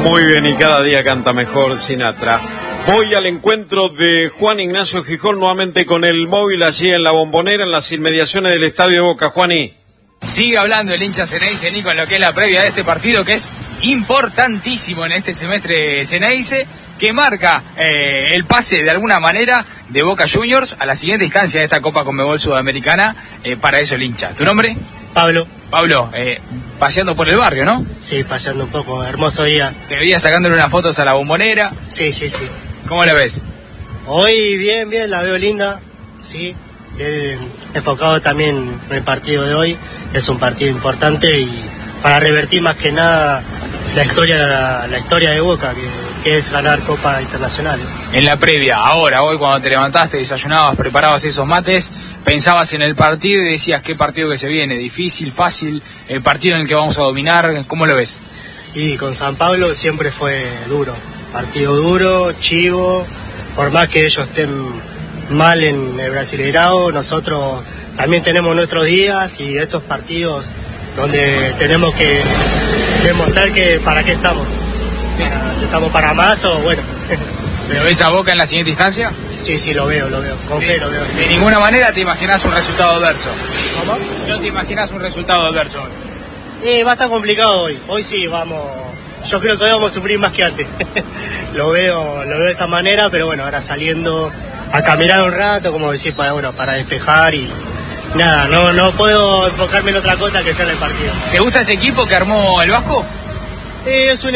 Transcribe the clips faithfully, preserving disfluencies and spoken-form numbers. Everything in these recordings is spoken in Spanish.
Muy bien, y cada día canta mejor Sinatra. Voy al encuentro de Juan Ignacio Gijón nuevamente con el móvil allí en la Bombonera, en las inmediaciones del Estadio de Boca. Juaní. Sigue hablando el hincha Ceneice, Nico, en lo que es la previa de este partido, que es importantísimo en este semestre Ceneice, que marca eh, el pase de alguna manera de Boca Juniors a la siguiente instancia de esta Copa Conmebol Sudamericana. Eh, para eso el hincha. ¿Tu nombre? Pablo. Pablo, eh, paseando por el barrio, ¿no? Sí, paseando un poco, hermoso día. Te veía sacándole unas fotos a la Bombonera. Sí, sí, sí. ¿Cómo la ves? Hoy bien, bien, la veo linda, sí. Bien, enfocado también en el partido de hoy. Es un partido importante y para revertir más que nada la historia, la, la historia de Boca, que, que es ganar Copa Internacional. En la previa, ahora, hoy, cuando te levantaste, desayunabas, preparabas esos mates, pensabas en el partido y decías qué partido que se viene, difícil, fácil, el partido en el que vamos a dominar, ¿cómo lo ves? Y con San Pablo siempre fue duro, partido duro, chivo, por más que ellos estén mal en el Brasileirao, nosotros también tenemos nuestros días y estos partidos donde tenemos que demostrar que para qué estamos, si estamos para más o bueno. ¿Lo ves a Boca en la siguiente instancia? Sí, sí, lo veo, lo veo, con fe lo veo. Sí. De ninguna manera te imaginas un resultado adverso. ¿Cómo? No te imaginas un resultado adverso. Eh, va a estar complicado hoy, hoy sí, vamos, yo creo que hoy vamos a sufrir más que antes. lo veo, lo veo de esa manera, pero bueno, ahora saliendo a caminar un rato, como decir, para bueno, para despejar y nada, no, no puedo enfocarme en otra cosa que sea en el partido. ¿Te gusta este equipo que armó el Vasco? Eh, es un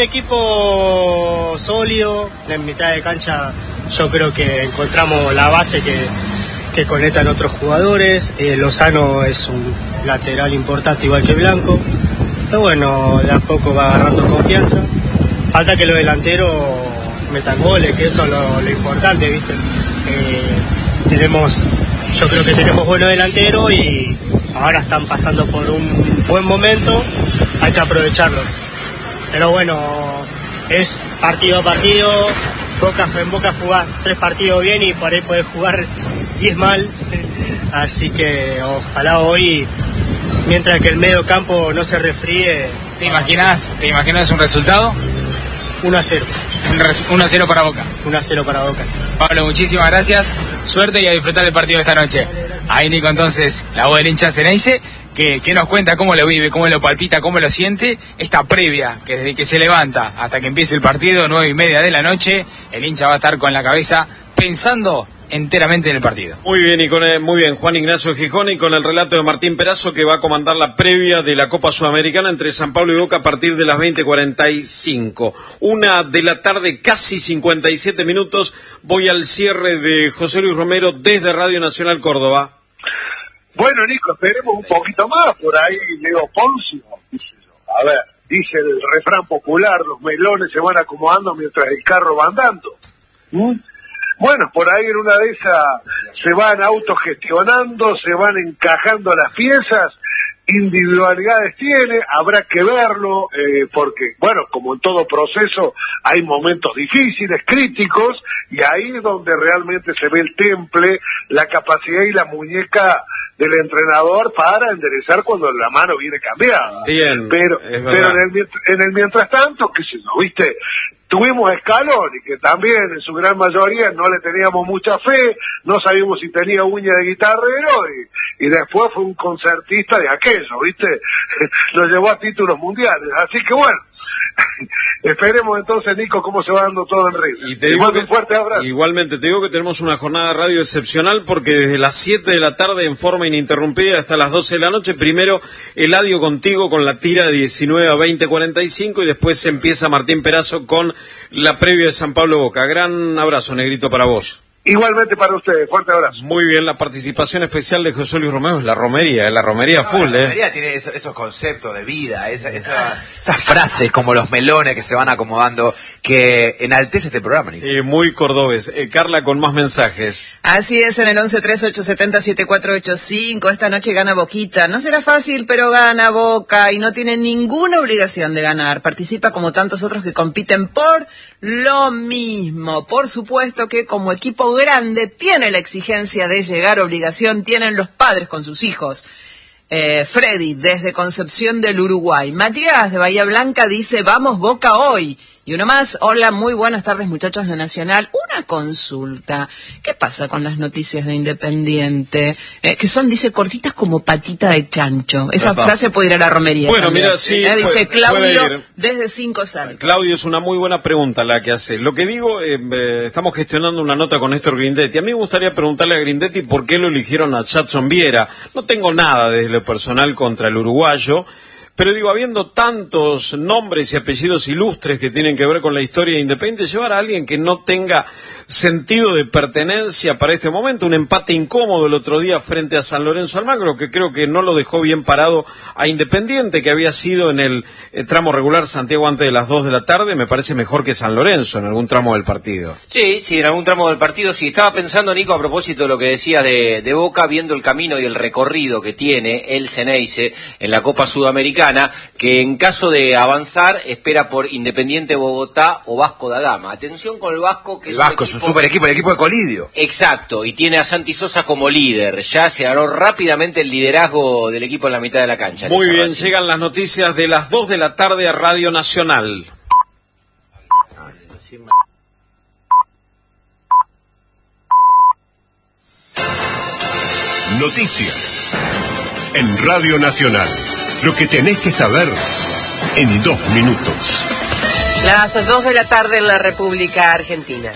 equipo sólido, en mitad de cancha yo creo que encontramos la base que, que conectan otros jugadores. eh, Lozano es un lateral importante igual que Blanco, pero bueno, de a poco va agarrando confianza. Falta que los delanteros metan goles, que eso es lo, lo importante, ¿viste? Eh, tenemos, yo creo que tenemos buenos delanteros y ahora están pasando por un buen momento, hay que aprovecharlos. Pero bueno, es partido a partido, Boca en Boca jugás tres partidos bien y por ahí podés jugar diez mal, así que ojalá hoy, mientras que el medio campo no se resfríe. ¿Te imaginas, ¿te imaginas un resultado? uno a cero. uno a cero para Boca. uno a cero para Boca, sí. Pablo, muchísimas gracias, suerte y a disfrutar del partido de esta noche. Ahí Nico, entonces, la voz del hincha Ceneice, que, que nos cuenta cómo lo vive, cómo lo palpita, cómo lo siente, esta previa, que desde que se levanta hasta que empiece el partido, nueve y media de la noche, el hincha va a estar con la cabeza pensando enteramente en el partido. Muy bien, y con el, muy bien, Juan Ignacio Gijón, y con el relato de Martín Perazo, que va a comandar la previa de la Copa Sudamericana entre San Pablo y Boca a partir de las veinte cuarenta y cinco. Una de la tarde, casi cincuenta y siete minutos. Voy al cierre de José Luis Romero desde Radio Nacional Córdoba. Bueno, Nico, esperemos un poquito más, por ahí Leo Poncio, dice yo. A ver, dice el refrán popular, los melones se van acomodando mientras el carro va andando. ¿Mm? Bueno, por ahí en una de esas se van autogestionando, se van encajando las piezas, individualidades tiene, habrá que verlo, eh, porque, bueno, como en todo proceso, hay momentos difíciles, críticos, y ahí es donde realmente se ve el temple, la capacidad y la muñeca del entrenador para enderezar cuando la mano viene cambiada. Bien, pero pero en el, en el mientras tanto, qué sé yo, viste, tuvimos a Scaloni, que también en su gran mayoría no le teníamos mucha fe, no sabíamos si tenía uña de guitarrero, y, y después fue un concertista de aquello, viste, lo llevó a títulos mundiales, así que bueno, esperemos entonces, Nico, cómo se va dando todo en Río. Y te digo que, un fuerte abrazo. Igualmente, te digo que tenemos una jornada de radio excepcional, porque desde las siete de la tarde en forma ininterrumpida hasta las doce de la noche, primero Eladio contigo con la tira de diecinueve a veinte cuarenta y cinco, y después empieza Martín Perazo con la previa de San Pablo Boca. Gran abrazo, Negrito, para vos. Igualmente para ustedes, fuerte abrazo. Muy bien, la participación especial de José Luis Romero es la romería, la romería no, full, la ¿eh? La romería tiene esos, esos conceptos de vida, esa, esa, esas frases como los melones que se van acomodando, que enaltece este programa, Nico. Sí, muy cordobés. Eh, Carla, con más mensajes. Así es, en el once tres ocho siete cero siete cuatro ocho cinco, esta noche gana Boquita. No será fácil, pero gana Boca y no tiene ninguna obligación de ganar. Participa como tantos otros que compiten por lo mismo. Por supuesto que como equipo grande tiene la exigencia de llegar, obligación tienen los padres con sus hijos. Eh, Freddy, desde Concepción del Uruguay. Matías, de Bahía Blanca, dice, vamos Boca hoy. Y uno más, hola, muy buenas tardes muchachos de Nacional. Una consulta, ¿qué pasa con las noticias de Independiente? Eh, que son, dice, cortitas como patita de chancho. Esa Epa. frase puede ir a la romería. Bueno, también. mira, sí. Eh, dice puede, Claudio, puede desde Cinco Saltos. Claudio, es una muy buena pregunta la que hace. Lo que digo, eh, eh, estamos gestionando una nota con Néstor Grindetti. A mí me gustaría preguntarle a Grindetti por qué lo eligieron a Jadson Viera. No tengo nada desde lo personal contra el uruguayo, pero digo, habiendo tantos nombres y apellidos ilustres que tienen que ver con la historia de Independiente, llevar a alguien que no tenga sentido de pertenencia para este momento, un empate incómodo el otro día frente a San Lorenzo Almagro, que creo que no lo dejó bien parado a Independiente, que había sido en el eh, tramo regular Santiago antes de las dos de la tarde, me parece mejor que San Lorenzo en algún tramo del partido. Sí, sí, en algún tramo del partido, sí. Estaba pensando, Nico, a propósito de lo que decías de, de Boca, viendo el camino y el recorrido que tiene el Ceneice en la Copa Sudamericana, que en caso de avanzar espera por Independiente Bogotá o Vasco da Gama. Atención con el Vasco, que el es Vasco un es un super equipo, el equipo de Colidio. Exacto, y tiene a Santi Sosa como líder. Ya se ganó rápidamente el liderazgo del equipo en la mitad de la cancha. Muy bien, llegan las noticias de las dos de la tarde a Radio Nacional. Noticias en Radio Nacional. Lo que tenés que saber en dos minutos. Las dos de la tarde en la República Argentina.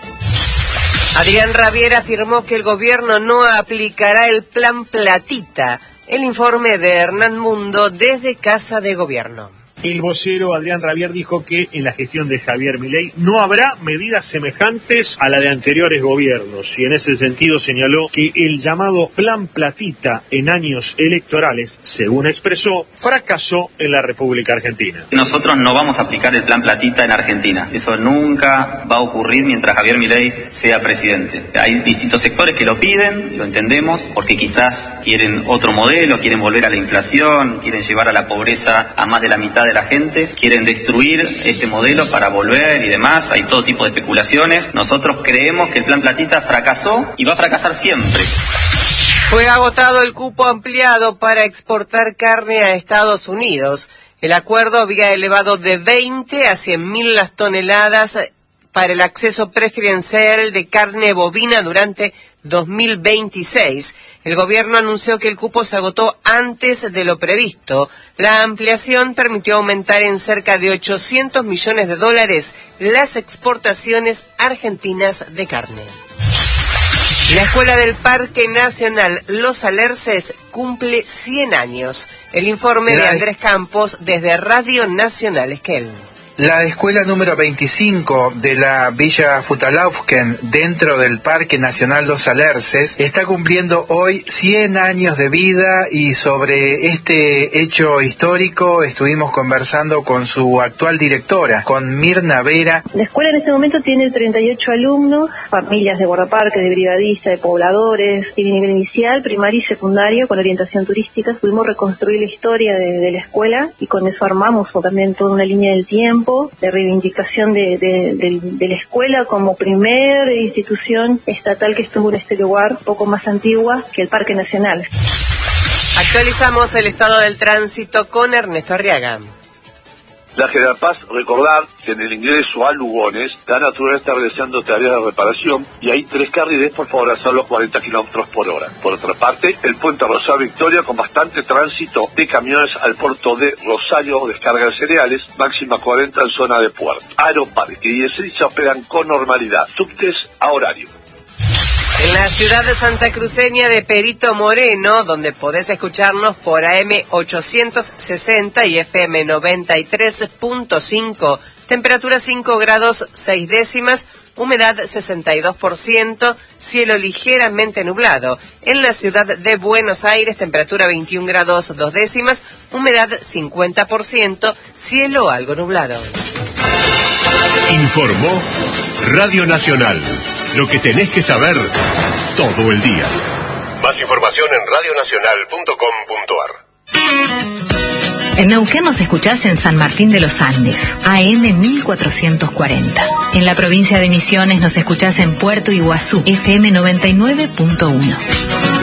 Adrián Rabier afirmó que el gobierno no aplicará el plan Platita. El informe de Hernán Mundo desde Casa de Gobierno. El vocero Adrián Rabier dijo que en la gestión de Javier Milei no habrá medidas semejantes a la de anteriores gobiernos, y en ese sentido señaló que el llamado Plan Platita en años electorales, según expresó, fracasó en la República Argentina. Nosotros no vamos a aplicar el Plan Platita en Argentina. Eso nunca va a ocurrir mientras Javier Milei sea presidente. Hay distintos sectores que lo piden, lo entendemos, porque quizás quieren otro modelo, quieren volver a la inflación, quieren llevar a la pobreza a más de la mitad de la gente, quieren destruir este modelo para volver y demás, hay todo tipo de especulaciones. Nosotros creemos que el Plan Platita fracasó y va a fracasar siempre. Fue agotado el cupo ampliado para exportar carne a Estados Unidos. El acuerdo había elevado de veinte a cien mil las toneladas para el acceso preferencial de carne bovina durante dos mil veintiséis. El gobierno anunció que el cupo se agotó antes de lo previsto. La ampliación permitió aumentar en cerca de ochocientos millones de dólares las exportaciones argentinas de carne. La Escuela del Parque Nacional Los Alerces cumple cien años. El informe de Andrés Campos desde Radio Nacional Esquel. La escuela número veinticinco de la Villa Futalaufken, dentro del Parque Nacional Los Alerces, está cumpliendo hoy cien años de vida, y sobre este hecho histórico estuvimos conversando con su actual directora, con Mirna Vera. La escuela en este momento tiene treinta y ocho alumnos, familias de guardaparques, de brigadistas, de pobladores, tiene nivel inicial, primario y secundario con orientación turística. Pudimos reconstruir la historia de, de la escuela, y con eso armamos también toda una línea del tiempo de reivindicación de, de, de, de la escuela como primer institución estatal que estuvo en este lugar, poco más antigua que el Parque Nacional. Actualizamos el estado del tránsito con Ernesto Arriaga. La General Paz, recordar que en el ingreso a Lugones, la Natura está realizando tareas de reparación y hay tres carriles por favor hacer los cuarenta kilómetros por hora. Por otra parte, el puente Rosario Victoria con bastante tránsito de camiones al puerto de Rosario, descarga de cereales, máxima cuarenta en zona de puerto. Aeroparque y Ezeiza operan con normalidad, subtes a horario. En la ciudad de Santa Cruceña de Perito Moreno, donde podés escucharnos por A M ochocientos sesenta y F M noventa y tres punto cinco, temperatura cinco grados seis décimas, humedad sesenta y dos por ciento, cielo ligeramente nublado. En la ciudad de Buenos Aires, temperatura veintiún grados dos décimas, humedad cincuenta por ciento, cielo algo nublado. Informó Radio Nacional. Lo que tenés que saber todo el día. Más información en radio nacional punto com punto ar. En Neuquén nos escuchás en San Martín de los Andes, A M mil cuatrocientos cuarenta. En la provincia de Misiones nos escuchás en Puerto Iguazú, F M noventa y nueve punto uno.